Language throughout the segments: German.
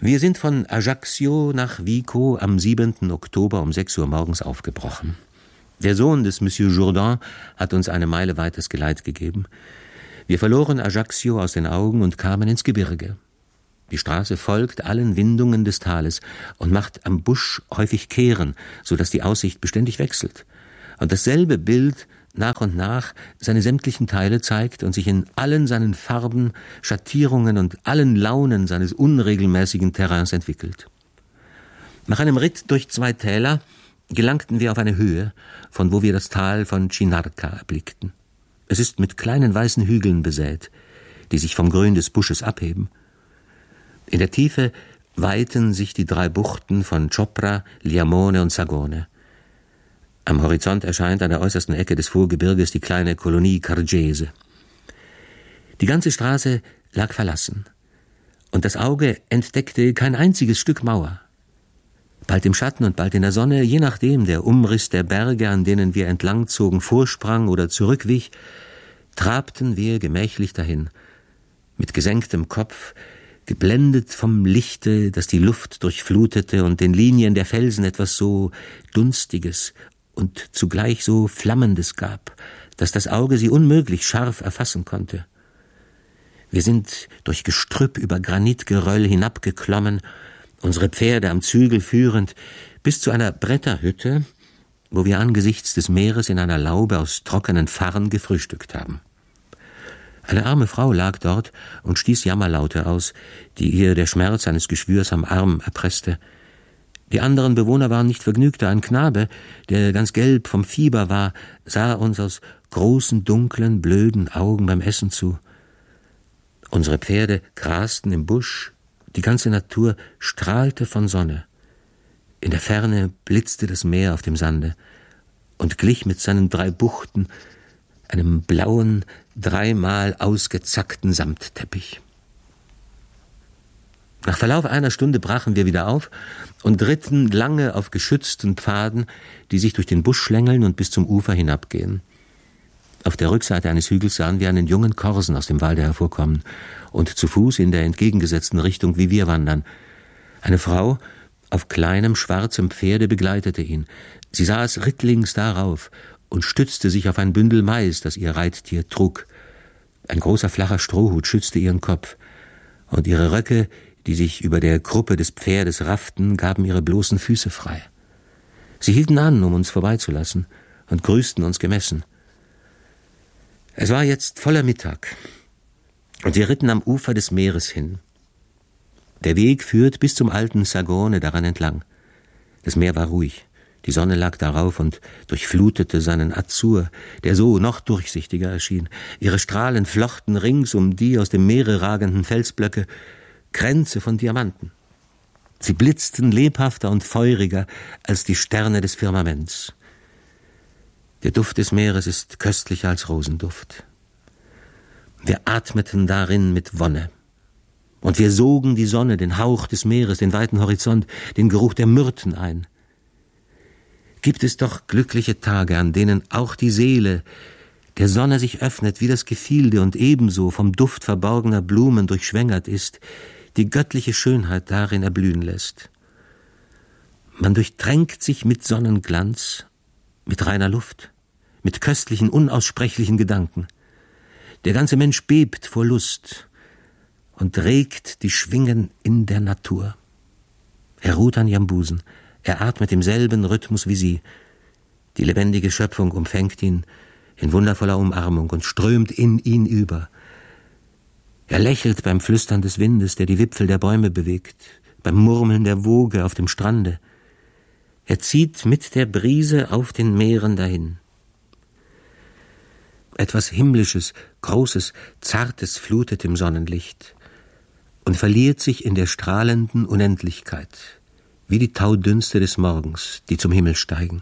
Wir sind von Ajaccio nach Vico am 7. Oktober um 6 Uhr morgens aufgebrochen. Der Sohn des Monsieur Jourdan hat uns eine Meile weites Geleit gegeben. Wir verloren Ajaccio aus den Augen und kamen ins Gebirge. Die Straße folgt allen Windungen des Tales und macht am Busch häufig Kehren, so dass die Aussicht beständig wechselt. Und dasselbe Bild nach und nach seine sämtlichen Teile zeigt und sich in allen seinen Farben, Schattierungen und allen Launen seines unregelmäßigen Terrains entwickelt. Nach einem Ritt durch 2 Täler gelangten wir auf eine Höhe, von wo wir das Tal von Chinarca erblickten. Es ist mit kleinen weißen Hügeln besät, die sich vom Grün des Busches abheben. In der Tiefe weiten sich die 3 Buchten von Chopra, Liamone und Sagone. Am Horizont erscheint an der äußersten Ecke des Vorgebirges die kleine Kolonie Cargese. Die ganze Straße lag verlassen, und das Auge entdeckte kein einziges Stück Mauer. Bald im Schatten und bald in der Sonne, je nachdem der Umriss der Berge, an denen wir entlangzogen, vorsprang oder zurückwich, trabten wir gemächlich dahin, mit gesenktem Kopf, geblendet vom Lichte, das die Luft durchflutete und den Linien der Felsen etwas so Dunstiges und zugleich so Flammendes gab, dass das Auge sie unmöglich scharf erfassen konnte. Wir sind durch Gestrüpp über Granitgeröll hinabgeklommen, unsere Pferde am Zügel führend, bis zu einer Bretterhütte, wo wir angesichts des Meeres in einer Laube aus trockenen Farren gefrühstückt haben. Eine arme Frau lag dort und stieß Jammerlaute aus, die ihr der Schmerz eines Geschwürs am Arm erpresste. Die anderen Bewohner waren nicht vergnügter. Ein Knabe, der ganz gelb vom Fieber war, sah uns aus großen, dunklen, blöden Augen beim Essen zu. Unsere Pferde grasten im Busch, die ganze Natur strahlte von Sonne. In der Ferne blitzte das Meer auf dem Sande und glich mit seinen 3 Buchten einem blauen, 3-mal ausgezackten Samtteppich. Nach Verlauf einer Stunde brachen wir wieder auf und ritten lange auf geschützten Pfaden, die sich durch den Busch schlängeln und bis zum Ufer hinabgehen. Auf der Rückseite eines Hügels sahen wir einen jungen Korsen aus dem Walde hervorkommen und zu Fuß in der entgegengesetzten Richtung wie wir wandern. Eine Frau auf kleinem, schwarzem Pferde begleitete ihn. Sie saß rittlings darauf und stützte sich auf ein Bündel Mais, das ihr Reittier trug. Ein großer, flacher Strohhut schützte ihren Kopf, und ihre Röcke, die sich über der Kruppe des Pferdes rafften, gaben ihre bloßen Füße frei. Sie hielten an, um uns vorbeizulassen, und grüßten uns gemessen. Es war jetzt voller Mittag, und wir ritten am Ufer des Meeres hin. Der Weg führt bis zum alten Sagone daran entlang. Das Meer war ruhig, die Sonne lag darauf und durchflutete seinen Azur, der so noch durchsichtiger erschien. Ihre Strahlen flochten rings um die aus dem Meere ragenden Felsblöcke Kränze von Diamanten. Sie blitzten lebhafter und feuriger als die Sterne des Firmaments. Der Duft des Meeres ist köstlicher als Rosenduft. Wir atmeten darin mit Wonne. Und wir sogen die Sonne, den Hauch des Meeres, den weiten Horizont, den Geruch der Myrten ein. Gibt es doch glückliche Tage, an denen auch die Seele der Sonne sich öffnet wie das Gefilde und ebenso vom Duft verborgener Blumen durchschwängert ist, die göttliche Schönheit darin erblühen lässt. Man durchtränkt sich mit Sonnenglanz, mit reiner Luft, mit köstlichen, unaussprechlichen Gedanken. Der ganze Mensch bebt vor Lust und regt die Schwingen in der Natur. Er ruht an ihrem Busen, er atmet im selben Rhythmus wie sie. Die lebendige Schöpfung umfängt ihn in wundervoller Umarmung und strömt in ihn über. Er lächelt beim Flüstern des Windes, der die Wipfel der Bäume bewegt, beim Murmeln der Woge auf dem Strande. Er zieht mit der Brise auf den Meeren dahin. Etwas Himmlisches, Großes, Zartes flutet im Sonnenlicht und verliert sich in der strahlenden Unendlichkeit, wie die Taudünste des Morgens, die zum Himmel steigen.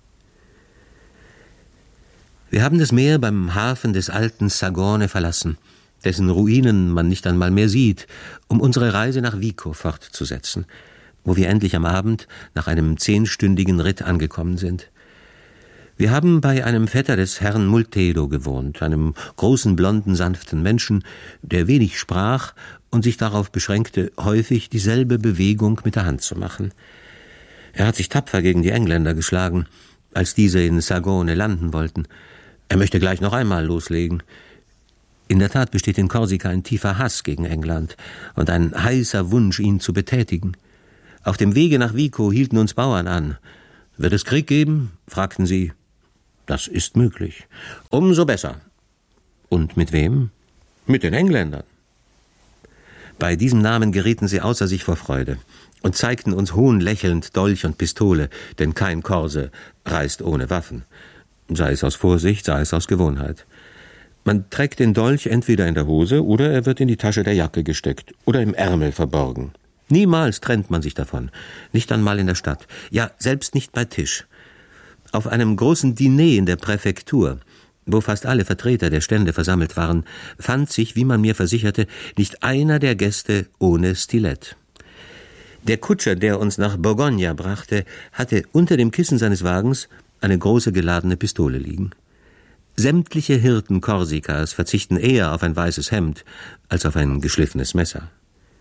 Wir haben das Meer beim Hafen des alten Sagone verlassen, dessen Ruinen man nicht einmal mehr sieht, um unsere Reise nach Vico fortzusetzen, wo wir endlich am Abend nach einem 10-stündigen Ritt angekommen sind. Wir haben bei einem Vetter des Herrn Multedo gewohnt, einem großen, blonden, sanften Menschen, der wenig sprach und sich darauf beschränkte, häufig dieselbe Bewegung mit der Hand zu machen. Er hat sich tapfer gegen die Engländer geschlagen, als diese in Sagone landen wollten. Er möchte gleich noch einmal loslegen. In der Tat besteht in Korsika ein tiefer Hass gegen England und ein heißer Wunsch, ihn zu betätigen. Auf dem Wege nach Vico hielten uns Bauern an. »Wird es Krieg geben?« fragten sie. »Das ist möglich.« »Umso besser.« »Und mit wem?« »Mit den Engländern.« Bei diesem Namen gerieten sie außer sich vor Freude und zeigten uns hohnlächelnd Dolch und Pistole, denn kein Korse reist ohne Waffen, sei es aus Vorsicht, sei es aus Gewohnheit. Man trägt den Dolch entweder in der Hose oder er wird in die Tasche der Jacke gesteckt oder im Ärmel verborgen. Niemals trennt man sich davon, nicht einmal in der Stadt, ja, selbst nicht bei Tisch. Auf einem großen Diner in der Präfektur, wo fast alle Vertreter der Stände versammelt waren, fand sich, wie man mir versicherte, nicht einer der Gäste ohne Stilett. Der Kutscher, der uns nach Borgogna brachte, hatte unter dem Kissen seines Wagens eine große geladene Pistole liegen. Sämtliche Hirten Korsikas verzichten eher auf ein weißes Hemd als auf ein geschliffenes Messer.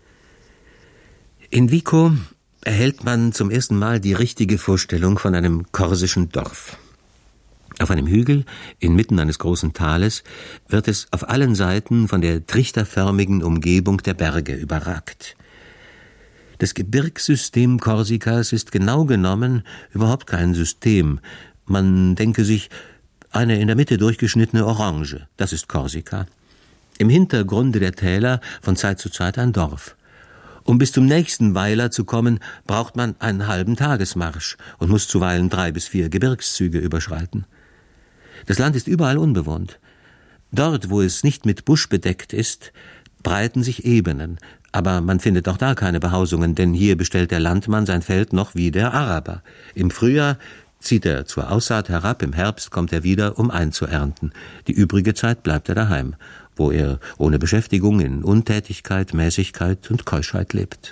In Vico erhält man zum ersten Mal die richtige Vorstellung von einem korsischen Dorf. Auf einem Hügel, inmitten eines großen Tales, wird es auf allen Seiten von der trichterförmigen Umgebung der Berge überragt. Das Gebirgssystem Korsikas ist genau genommen überhaupt kein System. Man denke sich, eine in der Mitte durchgeschnittene Orange, das ist Korsika. Im Hintergrunde der Täler von Zeit zu Zeit ein Dorf. Um bis zum nächsten Weiler zu kommen, braucht man einen halben Tagesmarsch und muss zuweilen 3 bis 4 Gebirgszüge überschreiten. Das Land ist überall unbewohnt. Dort, wo es nicht mit Busch bedeckt ist, breiten sich Ebenen, aber man findet auch da keine Behausungen, denn hier bestellt der Landmann sein Feld noch wie der Araber. Im Frühjahr zieht er zur Aussaat herab, im Herbst kommt er wieder, um einzuernten. Die übrige Zeit bleibt er daheim, wo er ohne Beschäftigung in Untätigkeit, Mäßigkeit und Keuschheit lebt.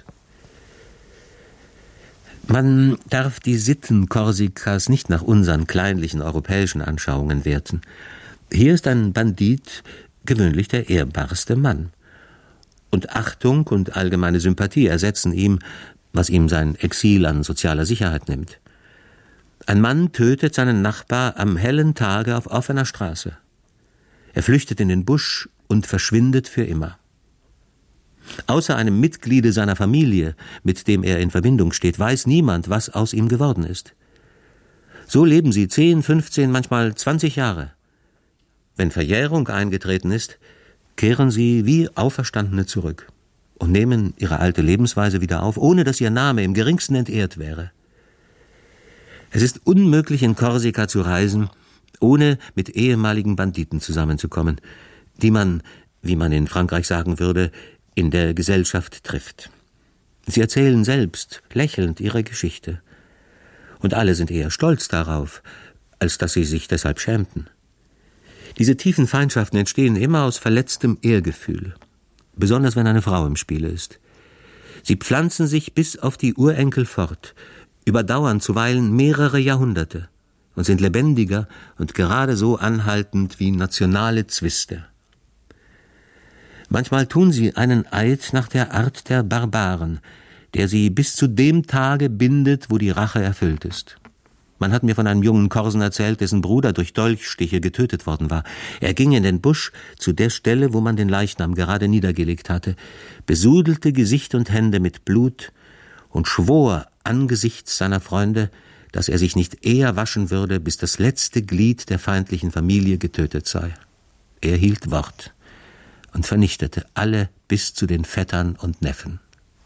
Man darf die Sitten Korsikas nicht nach unseren kleinlichen europäischen Anschauungen werten. Hier ist ein Bandit gewöhnlich der ehrbarste Mann. Und Achtung und allgemeine Sympathie ersetzen ihm, was ihm sein Exil an sozialer Sicherheit nimmt. Ein Mann tötet seinen Nachbar am hellen Tage auf offener Straße. Er flüchtet in den Busch und verschwindet für immer. Außer einem Mitgliede seiner Familie, mit dem er in Verbindung steht, weiß niemand, was aus ihm geworden ist. So leben sie 10, 15, manchmal 20 Jahre. Wenn Verjährung eingetreten ist, kehren sie wie Auferstandene zurück und nehmen ihre alte Lebensweise wieder auf, ohne dass ihr Name im geringsten entehrt wäre. Es ist unmöglich, in Korsika zu reisen, ohne mit ehemaligen Banditen zusammenzukommen, die man, wie man in Frankreich sagen würde, in der Gesellschaft trifft. Sie erzählen selbst, lächelnd, ihre Geschichte. Und alle sind eher stolz darauf, als dass sie sich deshalb schämten. Diese tiefen Feindschaften entstehen immer aus verletztem Ehrgefühl, besonders wenn eine Frau im Spiele ist. Sie pflanzen sich bis auf die Urenkel fort, überdauern zuweilen mehrere Jahrhunderte und sind lebendiger und gerade so anhaltend wie nationale Zwiste. Manchmal tun sie einen Eid nach der Art der Barbaren, der sie bis zu dem Tage bindet, wo die Rache erfüllt ist. Man hat mir von einem jungen Korsen erzählt, dessen Bruder durch Dolchstiche getötet worden war. Er ging in den Busch zu der Stelle, wo man den Leichnam gerade niedergelegt hatte, besudelte Gesicht und Hände mit Blut und schwor angesichts seiner Freunde, dass er sich nicht eher waschen würde, bis das letzte Glied der feindlichen Familie getötet sei. Er hielt Wort und vernichtete alle bis zu den Vettern und Neffen.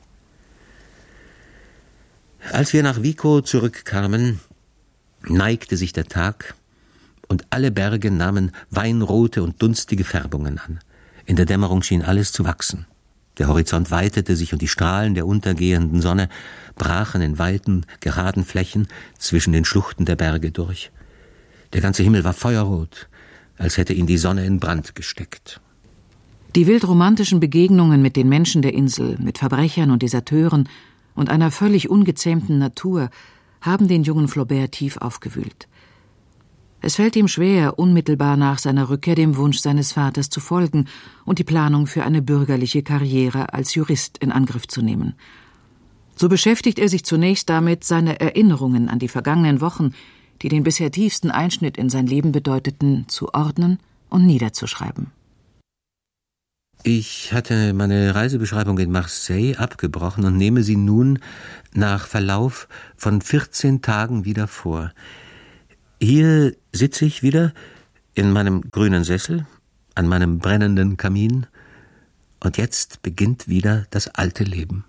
Als wir nach Vico zurückkamen, neigte sich der Tag und alle Berge nahmen weinrote und dunstige Färbungen an. In der Dämmerung schien alles zu wachsen. Der Horizont weitete sich und die Strahlen der untergehenden Sonne brachen in weiten, geraden Flächen zwischen den Schluchten der Berge durch. Der ganze Himmel war feuerrot, als hätte ihn die Sonne in Brand gesteckt. Die wildromantischen Begegnungen mit den Menschen der Insel, mit Verbrechern und Deserteuren und einer völlig ungezähmten Natur haben den jungen Flaubert tief aufgewühlt. Es fällt ihm schwer, unmittelbar nach seiner Rückkehr dem Wunsch seines Vaters zu folgen und die Planung für eine bürgerliche Karriere als Jurist in Angriff zu nehmen. So beschäftigt er sich zunächst damit, seine Erinnerungen an die vergangenen Wochen, die den bisher tiefsten Einschnitt in sein Leben bedeuteten, zu ordnen und niederzuschreiben. Ich hatte meine Reisebeschreibung in Marseille abgebrochen und nehme sie nun nach Verlauf von 14 Tagen wieder vor. Hier sitze ich wieder in meinem grünen Sessel, an meinem brennenden Kamin, und jetzt beginnt wieder das alte Leben.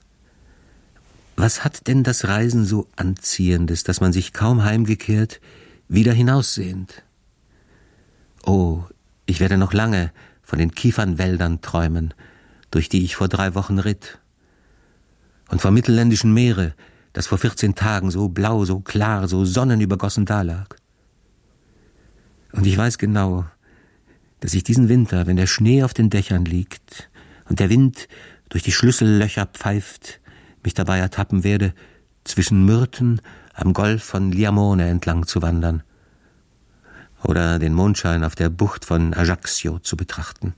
Was hat denn das Reisen so Anziehendes, dass man sich kaum heimgekehrt wieder hinaussehnt? Oh, ich werde noch lange von den Kiefernwäldern träumen, durch die ich vor 3 Wochen ritt, und vom mittelländischen Meere, das vor 14 Tagen so blau, so klar, so sonnenübergossen dalag. Und ich weiß genau, dass ich diesen Winter, wenn der Schnee auf den Dächern liegt und der Wind durch die Schlüssellöcher pfeift, mich dabei ertappen werde, zwischen Myrten am Golf von Liamone entlang zu wandern oder den Mondschein auf der Bucht von Ajaccio zu betrachten.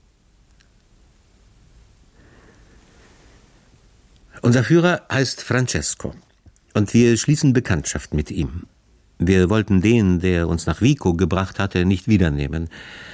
Unser Führer heißt Francesco und wir schließen Bekanntschaft mit ihm. Wir wollten den, der uns nach Vico gebracht hatte, nicht wiedernehmen.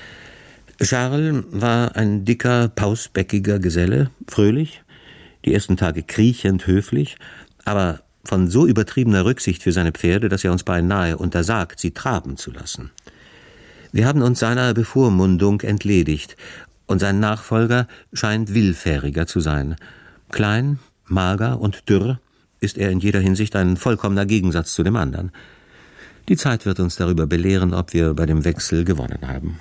Charles war ein dicker, pausbäckiger Geselle, fröhlich, die ersten Tage kriechend höflich, aber von so übertriebener Rücksicht für seine Pferde, dass er uns beinahe untersagt, sie traben zu lassen. Wir haben uns seiner Bevormundung entledigt, und sein Nachfolger scheint willfähriger zu sein. Klein, mager und dürr ist er in jeder Hinsicht ein vollkommener Gegensatz zu dem anderen. Die Zeit wird uns darüber belehren, ob wir bei dem Wechsel gewonnen haben.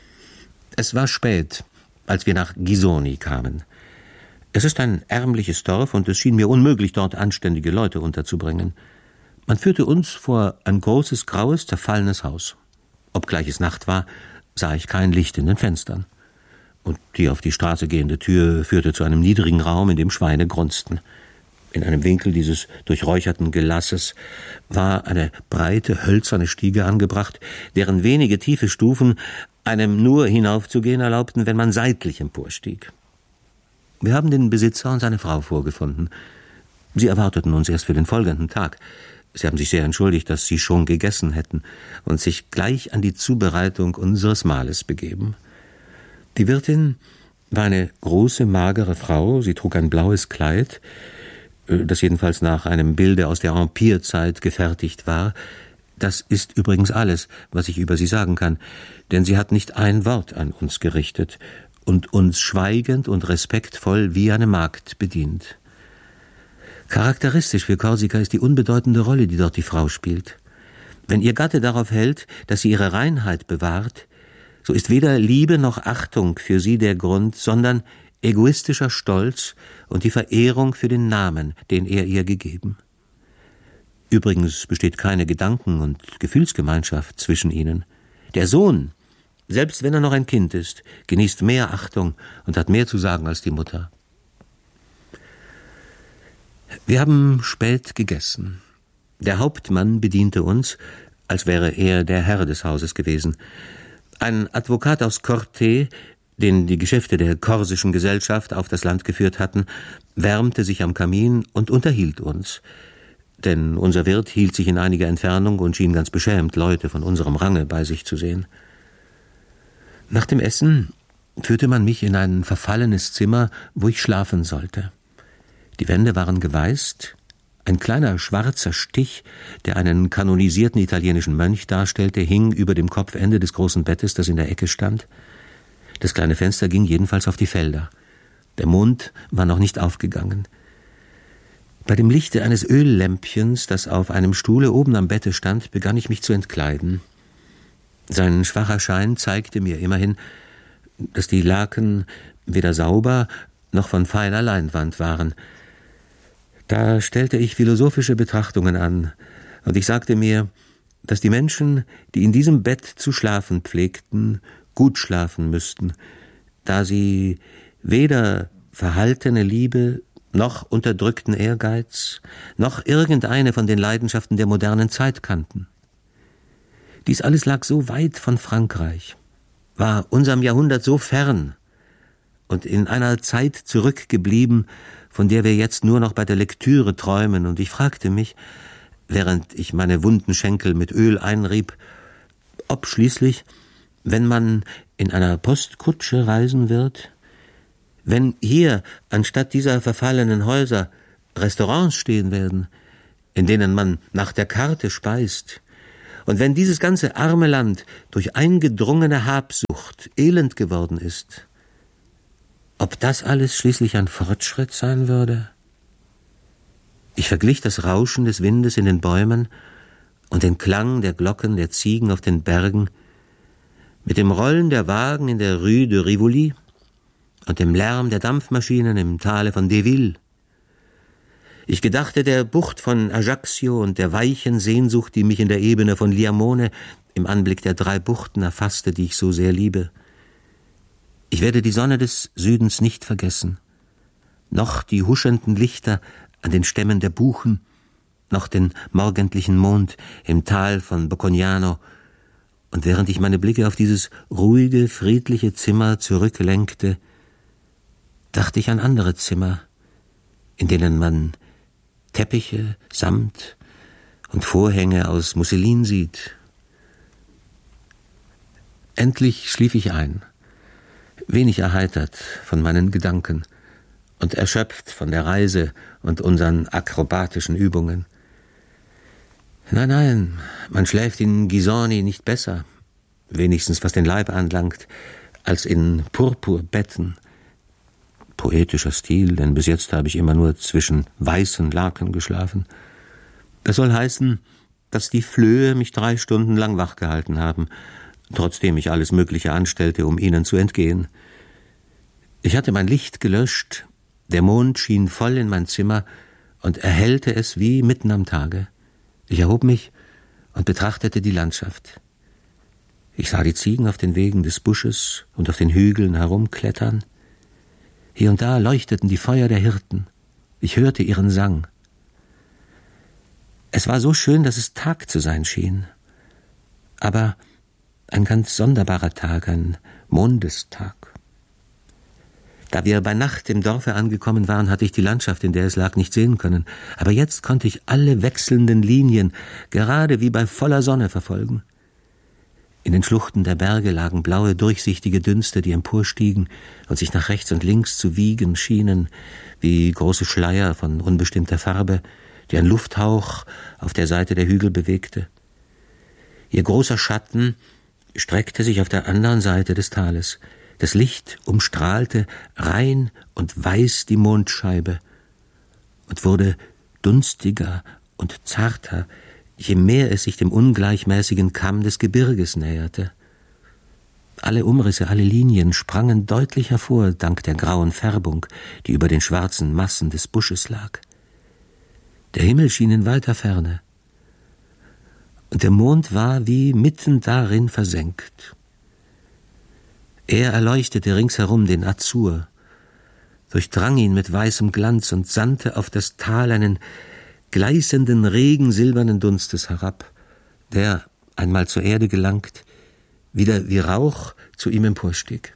Es war spät, als wir nach Ghisoni kamen. Es ist ein ärmliches Dorf, und es schien mir unmöglich, dort anständige Leute unterzubringen. Man führte uns vor ein großes, graues, zerfallenes Haus. Obgleich es Nacht war, sah ich kein Licht in den Fenstern. Und die auf die Straße gehende Tür führte zu einem niedrigen Raum, in dem Schweine grunzten. In einem Winkel dieses durchräucherten Gelasses war eine breite, hölzerne Stiege angebracht, deren wenige tiefe Stufen einem nur hinaufzugehen erlaubten, wenn man seitlich emporstieg. Wir haben den Besitzer und seine Frau vorgefunden. Sie erwarteten uns erst für den folgenden Tag. Sie haben sich sehr entschuldigt, dass sie schon gegessen hätten und sich gleich an die Zubereitung unseres Mahles begeben. Die Wirtin war eine große, magere Frau. Sie trug ein blaues Kleid, das jedenfalls nach einem Bilde aus der Empirzeit gefertigt war. Das ist übrigens alles, was ich über sie sagen kann, denn sie hat nicht ein Wort an uns gerichtet und uns schweigend und respektvoll wie eine Magd bedient. Charakteristisch für Korsika ist die unbedeutende Rolle, die dort die Frau spielt. Wenn ihr Gatte darauf hält, dass sie ihre Reinheit bewahrt, so ist weder Liebe noch Achtung für sie der Grund, sondern egoistischer Stolz und die Verehrung für den Namen, den er ihr gegeben. Übrigens besteht keine Gedanken- und Gefühlsgemeinschaft zwischen ihnen. Der Sohn, selbst wenn er noch ein Kind ist, genießt mehr Achtung und hat mehr zu sagen als die Mutter. Wir haben spät gegessen. Der Hauptmann bediente uns, als wäre er der Herr des Hauses gewesen. Ein Advokat aus Corte, den die Geschäfte der korsischen Gesellschaft auf das Land geführt hatten, wärmte sich am Kamin und unterhielt uns. Denn unser Wirt hielt sich in einiger Entfernung und schien ganz beschämt, Leute von unserem Range bei sich zu sehen. Nach dem Essen führte man mich in ein verfallenes Zimmer, wo ich schlafen sollte. Die Wände waren geweißt, ein kleiner schwarzer Stich, der einen kanonisierten italienischen Mönch darstellte, hing über dem Kopfende des großen Bettes, das in der Ecke stand. Das kleine Fenster ging jedenfalls auf die Felder. Der Mond war noch nicht aufgegangen. Bei dem Lichte eines Öllämpchens, das auf einem Stuhle oben am Bette stand, begann ich mich zu entkleiden. Sein schwacher Schein zeigte mir immerhin, dass die Laken weder sauber noch von feiner Leinwand waren. Da stellte ich philosophische Betrachtungen an, und ich sagte mir, dass die Menschen, die in diesem Bett zu schlafen pflegten, gut schlafen müssten, da sie weder verhaltene Liebe noch unterdrückten Ehrgeiz noch irgendeine von den Leidenschaften der modernen Zeit kannten. Dies alles lag so weit von Frankreich, war unserem Jahrhundert so fern und in einer Zeit zurückgeblieben, von der wir jetzt nur noch bei der Lektüre träumen. Und ich fragte mich, während ich meine wunden Schenkel mit Öl einrieb, ob schließlich, wenn man in einer Postkutsche reisen wird, wenn hier anstatt dieser verfallenen Häuser Restaurants stehen werden, in denen man nach der Karte speist, und wenn dieses ganze arme Land durch eingedrungene Habsucht elend geworden ist, ob das alles schließlich ein Fortschritt sein würde? Ich verglich das Rauschen des Windes in den Bäumen und den Klang der Glocken der Ziegen auf den Bergen mit dem Rollen der Wagen in der Rue de Rivoli und dem Lärm der Dampfmaschinen im Tale von Deville. Ich gedachte der Bucht von Ajaccio und der weichen Sehnsucht, die mich in der Ebene von Liamone im Anblick der 3 Buchten erfasste, die ich so sehr liebe. Ich werde die Sonne des Südens nicht vergessen, noch die huschenden Lichter an den Stämmen der Buchen, noch den morgendlichen Mond im Tal von Boccognano. Und während ich meine Blicke auf dieses ruhige, friedliche Zimmer zurücklenkte, dachte ich an andere Zimmer, in denen man Teppiche, Samt und Vorhänge aus Musselin sieht. Endlich schlief ich ein, wenig erheitert von meinen Gedanken und erschöpft von der Reise und unseren akrobatischen Übungen. Nein, man schläft in Gisoni nicht besser, wenigstens was den Leib anlangt, als in Purpurbetten. Poetischer Stil, denn bis jetzt habe ich immer nur zwischen weißen Laken geschlafen. Das soll heißen, dass die Flöhe mich 3 Stunden lang wachgehalten haben, trotzdem ich alles Mögliche anstellte, um ihnen zu entgehen. Ich hatte mein Licht gelöscht, der Mond schien voll in mein Zimmer und erhellte es wie mitten am Tage. Ich erhob mich und betrachtete die Landschaft. Ich sah die Ziegen auf den Wegen des Busches und auf den Hügeln herumklettern. Hier und da leuchteten die Feuer der Hirten. Ich hörte ihren Sang. Es war so schön, dass es Tag zu sein schien. Aber ein ganz sonderbarer Tag, ein Mondestag. Da wir bei Nacht im Dorfe angekommen waren, hatte ich die Landschaft, in der es lag, nicht sehen können. Aber jetzt konnte ich alle wechselnden Linien gerade wie bei voller Sonne verfolgen. In den Schluchten der Berge lagen blaue, durchsichtige Dünste, die emporstiegen und sich nach rechts und links zu wiegen schienen, wie große Schleier von unbestimmter Farbe, die ein Lufthauch auf der Seite der Hügel bewegte. Ihr großer Schatten streckte sich auf der anderen Seite des Tales. Das Licht umstrahlte rein und weiß die Mondscheibe und wurde dunstiger und zarter, je mehr es sich dem ungleichmäßigen Kamm des Gebirges näherte. Alle Umrisse, alle Linien sprangen deutlich hervor, dank der grauen Färbung, die über den schwarzen Massen des Busches lag. Der Himmel schien in weiter Ferne, und der Mond war wie mitten darin versenkt. Er erleuchtete ringsherum den Azur, durchdrang ihn mit weißem Glanz und sandte auf das Tal einen gleißenden Regen silbernen Dunstes herab, der, einmal zur Erde gelangt, wieder wie Rauch zu ihm emporstieg.